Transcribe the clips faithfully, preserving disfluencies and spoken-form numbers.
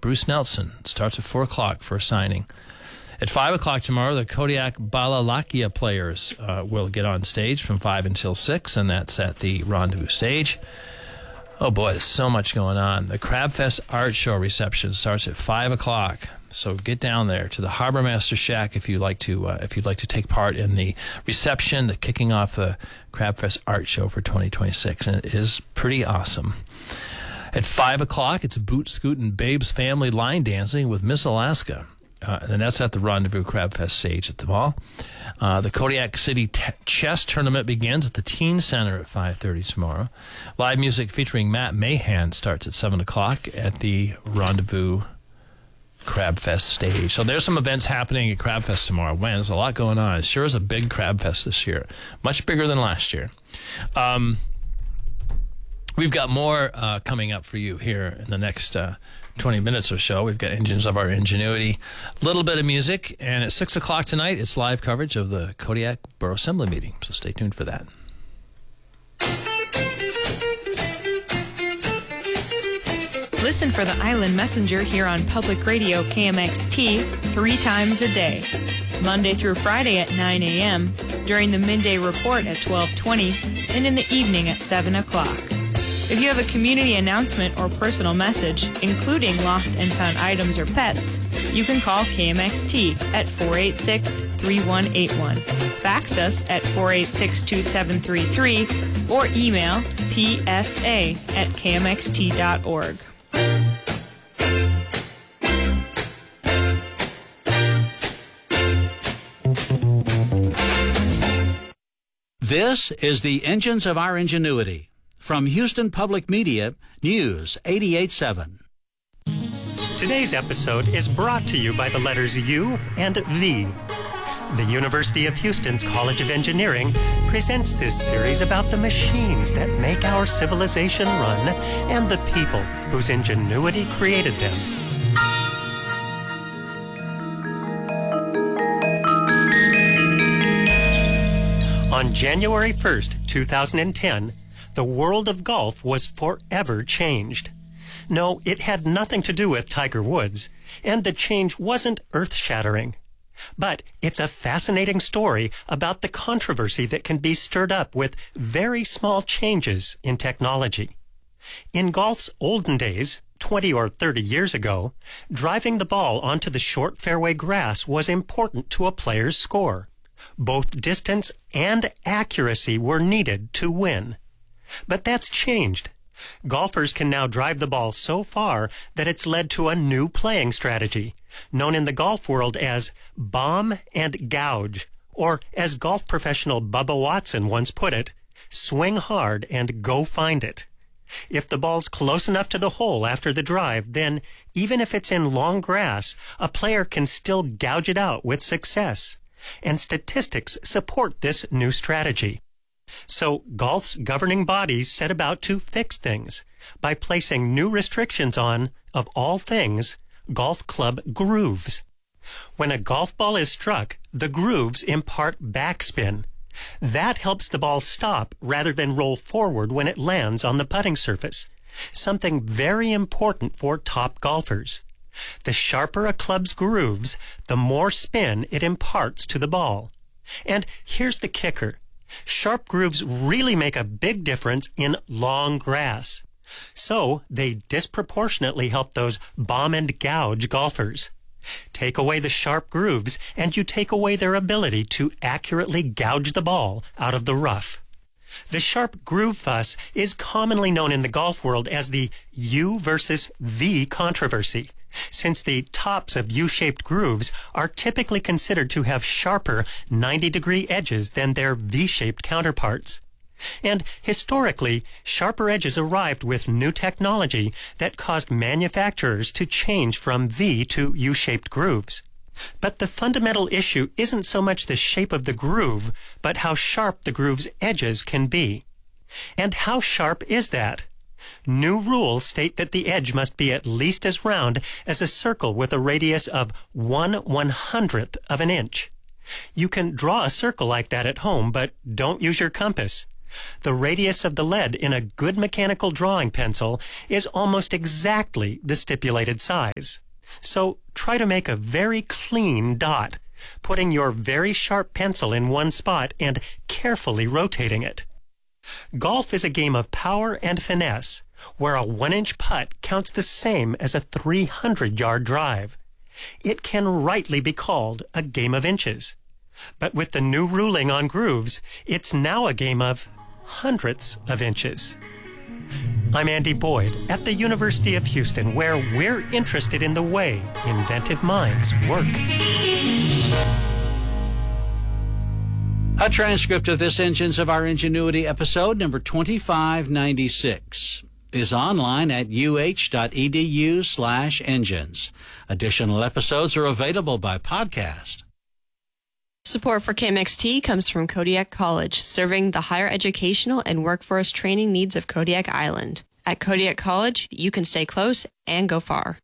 Bruce Nelson starts at four o'clock for a signing. At five o'clock tomorrow, the Kodiak Balalakia players uh, will get on stage from five until six, and that's at the Rendezvous stage. Oh boy, there's so much going on. The Crabfest Art Show reception starts at five o'clock. So get down there to the Harbor Master Shack if you'd like to uh, if you'd like to take part in the reception, the kicking off the Crabfest Art Show for twenty twenty-six, and it is pretty awesome. At five o'clock, it's Boot Scoot and Babe's Family Line Dancing with Miss Alaska. Uh, and that's at the Rendezvous Crabfest stage at the mall. Uh, the Kodiak City t- Chess Tournament begins at the Teen Center at five thirty tomorrow. Live music featuring Matt Mahan starts at seven o'clock at the Rendezvous Crabfest stage. So there's some events happening at Crabfest tomorrow. Man, there's a lot going on. It sure is a big Crabfest this year. Much bigger than last year. Um, we've got more uh, coming up for you here in the next uh, twenty minutes or so. We've got Engines of Our Ingenuity, a little bit of music, and at six o'clock tonight, it's live coverage of the Kodiak Borough Assembly meeting. So stay tuned for that. Listen for the Island Messenger here on Public Radio K M X T three times a day, Monday through Friday at nine a.m., during the midday report at twelve twenty, and in the evening at seven o'clock. If you have a community announcement or personal message, including lost and found items or pets, you can call K M X T at four eight six, three one eight one, fax us at four eight six, two seven three three, or email p s a at k m x t dot org. This is the Engines of Our Ingenuity. From Houston Public Media, News eighty-eight point seven. Today's episode is brought to you by the letters U and V. The University of Houston's College of Engineering presents this series about the machines that make our civilization run and the people whose ingenuity created them. On January first, two thousand ten, the world of golf was forever changed. No, it had nothing to do with Tiger Woods, and the change wasn't earth-shattering. But it's a fascinating story about the controversy that can be stirred up with very small changes in technology. In golf's olden days, twenty or thirty years ago, driving the ball onto the short fairway grass was important to a player's score. Both distance and accuracy were needed to win. But that's changed. Golfers can now drive the ball so far that it's led to a new playing strategy, known in the golf world as bomb and gouge, or as golf professional Bubba Watson once put it, swing hard and go find it. If the ball's close enough to the hole after the drive, then even if it's in long grass, a player can still gouge it out with success. And statistics support this new strategy. So golf's governing bodies set about to fix things by placing new restrictions on, of all things, golf club grooves. When a golf ball is struck, the grooves impart backspin. That helps the ball stop rather than roll forward when it lands on the putting surface, something very important for top golfers. The sharper a club's grooves, the more spin it imparts to the ball. And here's the kicker. Sharp grooves really make a big difference in long grass. So they disproportionately help those bomb and gouge golfers. Take away the sharp grooves, and you take away their ability to accurately gouge the ball out of the rough. The sharp groove fuss is commonly known in the golf world as the U versus V controversy, since the tops of U-shaped grooves are typically considered to have sharper ninety-degree edges than their V-shaped counterparts. And historically, sharper edges arrived with new technology that caused manufacturers to change from V to U-shaped grooves. But the fundamental issue isn't so much the shape of the groove, but how sharp the groove's edges can be. And how sharp is that? New rules state that the edge must be at least as round as a circle with a radius of one one-hundredth of an inch. You can draw a circle like that at home, but don't use your compass. The radius of the lead in a good mechanical drawing pencil is almost exactly the stipulated size. So try to make a very clean dot, putting your very sharp pencil in one spot and carefully rotating it. Golf is a game of power and finesse, where a one-inch putt counts the same as a three hundred yard drive. It can rightly be called a game of inches. But with the new ruling on grooves, it's now a game of hundredths of inches. I'm Andy Boyd at the University of Houston, where we're interested in the way inventive minds work. A transcript of this Engines of Our Ingenuity episode, number twenty-five ninety-six, is online at uh.edu slash engines. Additional episodes are available by podcast. Support for K M X T comes from Kodiak College, serving the higher educational and workforce training needs of Kodiak Island. At Kodiak College, you can stay close and go far.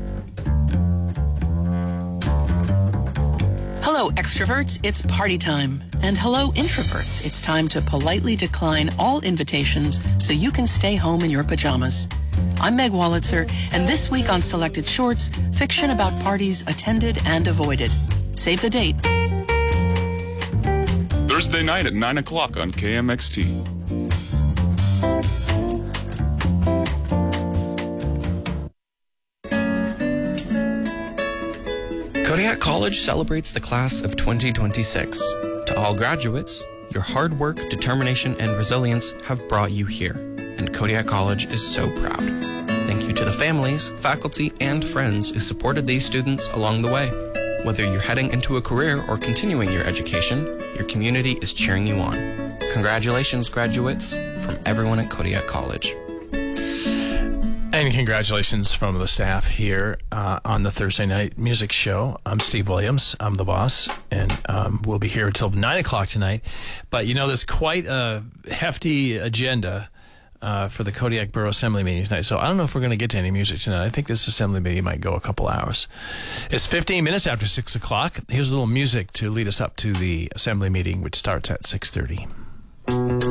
Hello, extroverts. It's party time. And hello, introverts. It's time to politely decline all invitations so you can stay home in your pajamas. I'm Meg Wolitzer, and this week on Selected Shorts, fiction about parties attended and avoided. Save the date. Thursday night at nine o'clock on K M X T. Kodiak College celebrates the class of twenty twenty-six. To all graduates, your hard work, determination, and resilience have brought you here, and Kodiak College is so proud. Thank you to the families, faculty, and friends who supported these students along the way. Whether you're heading into a career or continuing your education, your community is cheering you on. Congratulations, graduates, from everyone at Kodiak College. And congratulations from the staff here uh, on the Thursday Night Music Show. I'm Steve Williams. I'm the boss, and um, we'll be here until nine o'clock tonight. But, you know, there's quite a hefty agenda uh, for the Kodiak Borough Assembly meeting tonight. So I don't know if we're going to get to any music tonight. I think this Assembly meeting might go a couple hours. It's fifteen minutes after six o'clock. Here's a little music to lead us up to the Assembly meeting, which starts at six thirty.